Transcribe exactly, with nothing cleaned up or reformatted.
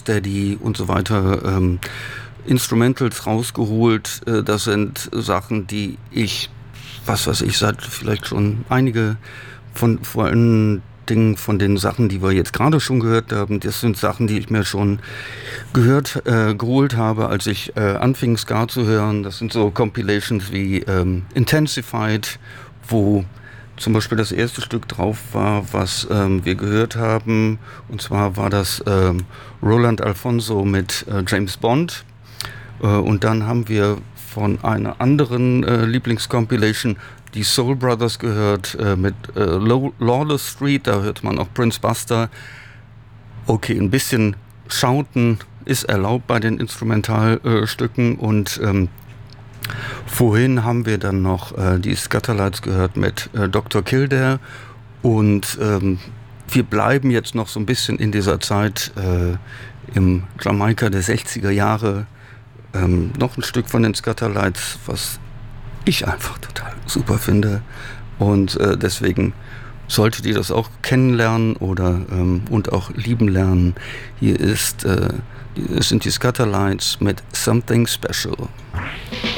Rocksteady und so weiter, ähm, Instrumentals rausgeholt. Äh, das sind Sachen, die ich, was weiß ich, seit vielleicht schon einige von, vor allen Dingen von den Sachen, die wir jetzt gerade schon gehört haben, das sind Sachen, die ich mir schon gehört, äh, geholt habe, als ich äh, anfing, Ska zu hören. Das sind so Compilations wie ähm, Intensified, wo zum Beispiel das erste Stück drauf war, was ähm, wir gehört haben. Und zwar war das ähm, Roland Alphonso mit äh, James Bond. Äh, und dann haben wir von einer anderen äh, Lieblingscompilation die Soul Brothers gehört äh, mit äh, Lawless Street. Da hört man auch Prince Buster. Okay, ein bisschen Schauten ist erlaubt bei den Instrumentalstücken. Äh, und ähm, vorhin haben wir dann noch äh, die Scatterlights gehört mit äh, Doktor Kildare. Und ähm, wir bleiben jetzt noch so ein bisschen in dieser Zeit äh, im Jamaika der sechziger Jahre. Ähm, noch ein Stück von den Scatterlights, was ich einfach total super finde. Und äh, deswegen solltet ihr das auch kennenlernen oder ähm, und auch lieben lernen. Hier ist, äh, sind die Scatterlights mit Something Special.